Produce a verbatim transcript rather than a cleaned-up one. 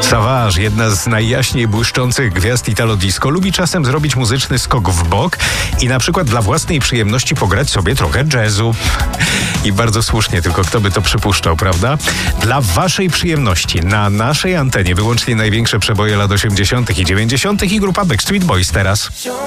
Savage, jedna z najjaśniej błyszczących gwiazd Italo Disco, lubi czasem zrobić muzyczny skok w bok i na przykład dla własnej przyjemności pograć sobie trochę jazzu. I bardzo słusznie, tylko kto by to przypuszczał, prawda? Dla waszej przyjemności na naszej antenie wyłącznie największe przeboje lat osiemdziesiątych i dziewięćdziesiątych i grupa Backstreet Boys teraz.